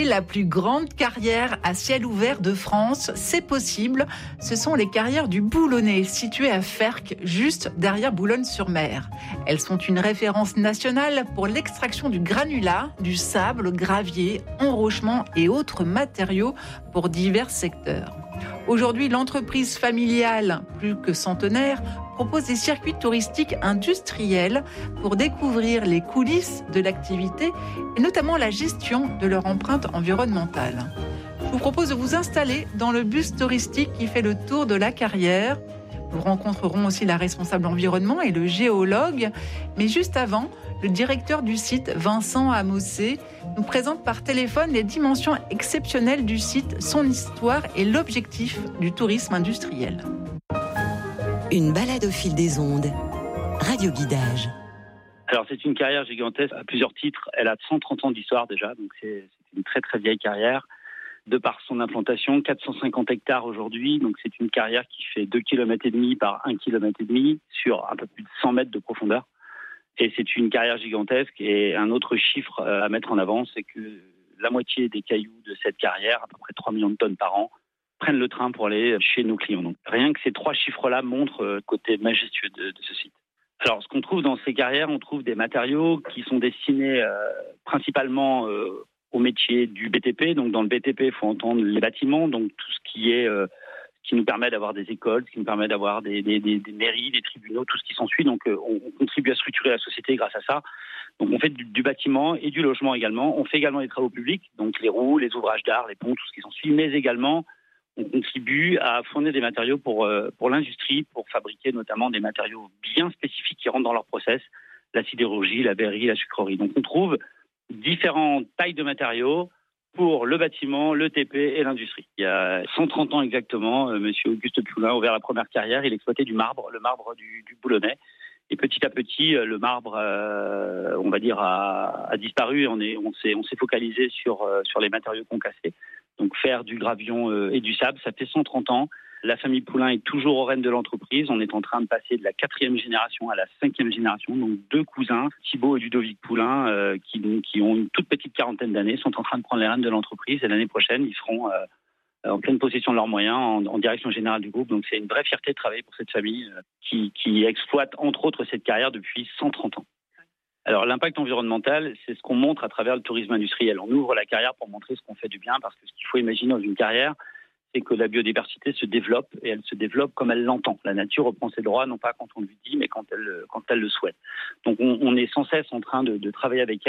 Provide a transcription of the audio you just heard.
la plus grande carrière à ciel ouvert de France. C'est possible. Ce sont les carrières du Boulonnais, situées à Ferques, juste derrière Boulogne-sur-Mer. Elles sont une référence nationale pour l'extraction du granulat, du sable, gravier, enrochement et autres matériaux pour divers secteurs. Aujourd'hui, l'entreprise familiale, plus que centenaire, propose des circuits touristiques industriels pour découvrir les coulisses de l'activité et notamment la gestion de leur empreinte environnementale. Je vous propose de vous installer dans le bus touristique qui fait le tour de la carrière. Nous rencontrerons aussi la responsable environnement et le géologue. Mais juste avant, le directeur du site, Vincent Amossé, nous présente par téléphone les dimensions exceptionnelles du site, son histoire et l'objectif du tourisme industriel. Une balade au fil des ondes. Radio Guidage. Alors c'est une carrière gigantesque à plusieurs titres. Elle a 130 ans d'histoire déjà, donc c'est une très très vieille carrière. De par son implantation, 450 hectares aujourd'hui, donc c'est une carrière qui fait 2,5 km par 1,5 km sur un peu plus de 100 mètres de profondeur. Et c'est une carrière gigantesque. Et un autre chiffre à mettre en avant, c'est que la moitié des cailloux de cette carrière, à peu près 3 millions de tonnes par an, prennent le train pour aller chez nos clients. Donc, rien que ces 3 chiffres-là montrent le côté majestueux de ce site. Alors, ce qu'on trouve dans ces carrières, on trouve des matériaux qui sont destinés principalement au métier du BTP. Donc, dans le BTP, il faut entendre les bâtiments, donc tout ce qui est qui nous permet d'avoir des écoles, ce qui nous permet d'avoir des mairies, des tribunaux, tout ce qui s'ensuit. Donc, on contribue à structurer la société grâce à ça. Donc, on fait du bâtiment et du logement également. On fait également des travaux publics, donc les roues, les ouvrages d'art, les ponts, tout ce qui s'ensuit, mais également on contribue à fournir des matériaux pour l'industrie, pour fabriquer notamment des matériaux bien spécifiques qui rentrent dans leur process, la sidérurgie, la verrerie, la sucrerie. Donc on trouve différentes tailles de matériaux pour le bâtiment, le TP et l'industrie. Il y a 130 ans exactement, monsieur Auguste Poulain a ouvert la première carrière, il exploitait du marbre, le marbre du Boulonnais. Et petit à petit, le marbre, on va dire, a disparu. On s'est focalisé sur les matériaux concassés. Donc faire du gravion et du sable, ça fait 130 ans. La famille Poulain est toujours aux rênes de l'entreprise. On est en train de passer de la 4e génération à la 5e génération. Donc 2 cousins, Thibaut et Ludovic Poulain, qui ont une toute petite quarantaine d'années, sont en train de prendre les rênes de l'entreprise. Et l'année prochaine, ils seront en pleine possession de leurs moyens, en direction générale du groupe. Donc c'est une vraie fierté de travailler pour cette famille qui exploite entre autres cette carrière depuis 130 ans. Alors l'impact environnemental, c'est ce qu'on montre à travers le tourisme industriel. On ouvre la carrière pour montrer ce qu'on fait du bien, parce que ce qu'il faut imaginer dans une carrière, c'est que la biodiversité se développe, et elle se développe comme elle l'entend. La nature reprend ses droits, non pas quand on lui dit, mais quand elle le souhaite. Donc on est sans cesse en train de travailler avec elle.